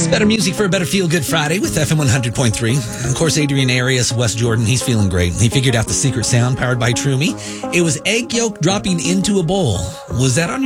Better music for a better feel-good Friday with FM 100.3. Of course, Adrian Arias, West Jordan, he's feeling great. He figured out the secret sound powered by Trumi. It was egg yolk dropping into a bowl. Was that on your